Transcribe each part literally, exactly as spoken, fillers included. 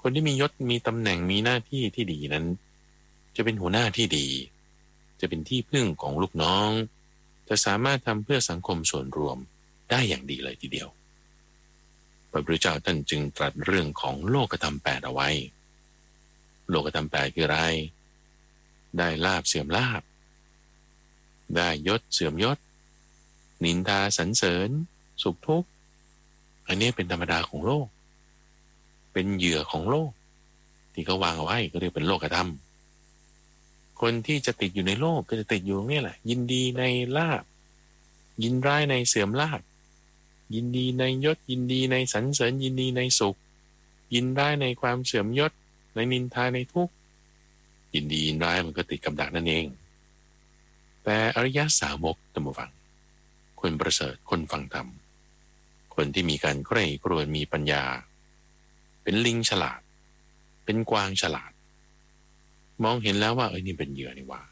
คนที่มียศมีตำแหน่งมีหน้าที่ที่ดีนั้นจะเป็นหัวหน้าที่ดีจะเป็นที่พึ่งของลูกน้องจะสามารถทำเพื่อสังคมส่วนรวมได้อย่างดีเลยทีเดียวพระพุทธเจ้าท่านจึงตรัสเรื่องของโลกธรรมแปดเอาไว้โลกธรรมแปดคืออะไรได้ลาภเสื่อมลาภได้ยศเสื่อมยศนินทาสรรเสริญสุขทุกข์อันนี้เป็นธรรมดาของโลกเป็นเหยื่อของโลกที่เขาวางเอาไว้ก็เรียกเป็นโลกธรรมคนที่จะติดอยู่ในโลกก็จะติดอยู่ตรงนี้แหละยินดีในลาภยินร้ายในเสื่อมลาภยินดีในยศยินดีในสรรเสริญยินดีในสุขยินร้ายในความเสื่อมยศในนินทาในทุกข์ยินดียินร้ายมันก็ติดกับดักนั่นเองแต่อริยสาวกธรรมฟังคนประเสริฐคนฟังธรรมคนที่มีการใคร่ครวญมีปัญญาเป็นลิงฉลาดเป็นกวางฉลาดมองเห็นแล้วว่าเอ้ยนี่เป็นเหยื่อนี่ว่า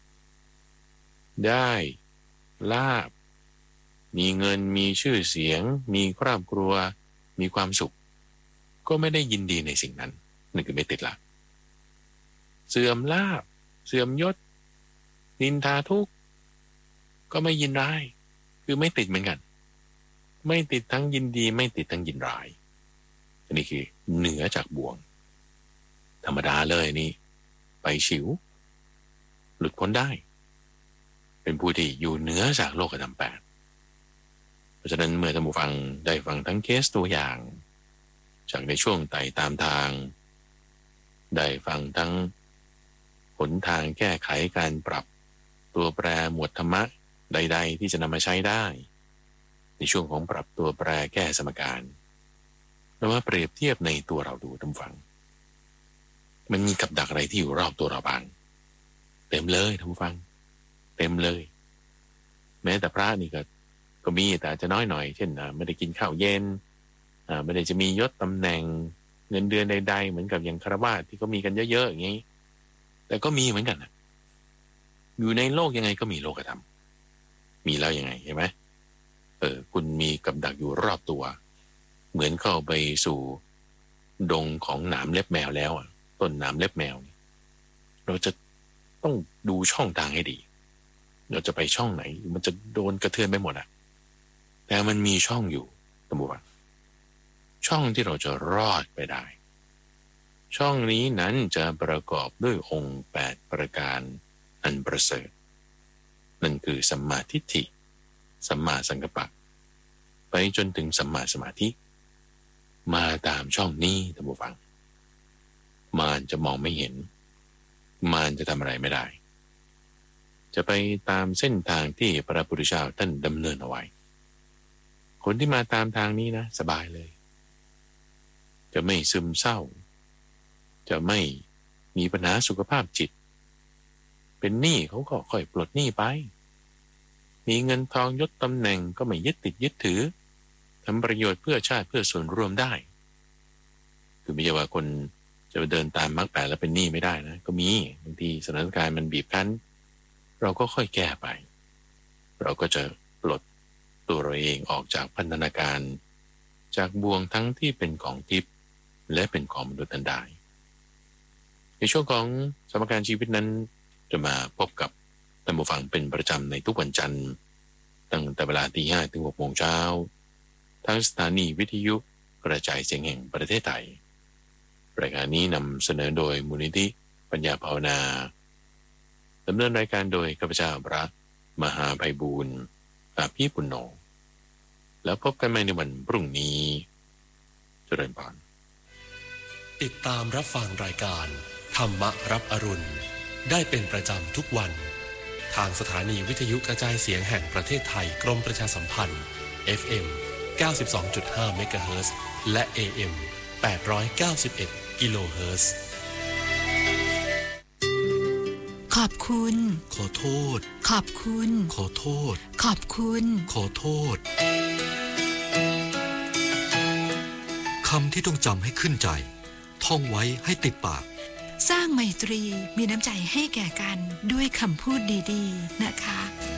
ได้ลาภมีเงินมีชื่อเสียงมีครอบครัวมีความสุขก็ไม่ได้ยินดีในสิ่งนั้นนั่นคือไม่ติดละเสื่อมลาภเสื่อมยศนินทาทุกข์ก็ไม่ยินร้ายคือไม่ติดเหมือนกันไม่ติดทั้งยินดีไม่ติดทั้งยินร้ายอันนี้คือเหนือจากบ่วงธรรมดาเลยนี่ไปฉิวหลุดพ้นได้เป็นผู้ที่อยู่เหนือจากโลกธรรมแปดเพราะฉะนั้นเมื่อท่านผู้ฟังได้ฟังทั้งเคสตัวอย่างจากในช่วงไต่ตามทางได้ฟังทั้งหนทางแก้ไขการปรับตัวแปรหมวดธรรมะใดๆที่จะนำมาใช้ได้ในช่วงของปรับตัวแปรแก้สมการแล้วมาเปรียบเทียบในตัวเราดูท่านฟังมันมีกับดักอะไรที่อยู่รอบตัวเราบ้างเต็มเลยท่านฟังเต็มเลยแม้แต่พระนี่ก็ก็มีแต่จะน้อยหน่อยเช่นไม่ได้กินข้าวเย็นไม่ได้จะมียศตำแหน่งเงินเดือนใดๆเหมือนกับอย่างคฤหัสถ์ที่เขามีกันเยอะๆอย่างนี้แต่ก็มีเหมือนกันนะอยู่ในโลกยังไงก็มีโลกธรรมมีแล้วยังไงเห็นไหมเออคุณมีกับดักอยู่รอบตัวเหมือนเข้าไปสู่ดงของหนามเล็บแมวแล้วต้นหนามเล็บแมวเราจะต้องดูช่องทางให้ดีเราจะไปช่องไหนมันจะโดนกระเทือนไปหมดอ่ะแต่มันมีช่องอยู่สมมุติว่าช่องที่เราจะรอดไปได้ช่องนี้นั้นจะประกอบด้วยองค์แปดประการอันประเสริฐนั่นคือสัมมาทิฏฐิสัมมาสังกัปปะไปจนถึงสัมมาสมาธิมาตามช่องนี้ท่านผู้ฟังมารจะมองไม่เห็นมารจะทำอะไรไม่ได้จะไปตามเส้นทางที่พระพุทธเจ้าท่านดำเนินเอาไว้คนที่มาตามทางนี้นะสบายเลยจะไม่ซึมเศร้าจะไม่มีปัญหาสุขภาพจิตเป็นหนี้เขาก็ค่อยปลดหนี้ไปมีเงินทองยศตำแหน่งก็ไม่ยึดติดยึดถือทำประโยชน์เพื่อชาติเพื่อส่วนรวมได้คือไม่ใช่ว่าคนจะเดินตามมรรคแปดแล้วเป็นหนี้ไม่ได้นะก็มีบางทีสถานการณ์มันบีบคั้นเราก็ค่อยแก้ไปเราก็จะปลดตัวเราเองออกจากพันธนาการจากบ่วงทั้งที่เป็นของทิพย์และเป็นของมนุษย์นั้นได้ในช่วงของสมการชีวิตนั้นจะมาพบกับท่านผู้ฟังเป็นประจำในทุกวันจันทร์ตั้งแต่เวลาตีห้าถึงหกโมงเช้าทางสถานีวิทยุกระจายเสียงแห่งประเทศไทยรายการนี้นำเสนอโดยมูลนิธิปัญญาภาวนาดำเนินรายการโดยข้าพเจ้าพระมหาไพบูลย์อาภีปุณโญแล้วพบกันใหม่ในวันพรุ่งนี้เจริญพรติดตามรับฟังรายการธรรมรับอรุณได้เป็นประจำทุกวันทางสถานีวิทยุกระจายเสียงแห่งประเทศไทยกรมประชาสัมพันธ์ เอฟ เอ็ม เก้าสิบสองจุดห้า เมกะเฮิรตซ์และ เอ เอ็ม แปดร้อยเก้าสิบเอ็ด กิโลเฮิรตซ์ขอบคุณขอโทษขอบคุณขอโทษขอบคุณขอโทษคำที่ต้องจำให้ขึ้นใจท่องไว้ให้ติดปากสร้างไมตรีมีน้ำใจให้แก่กันด้วยคำพูดดีๆนะคะ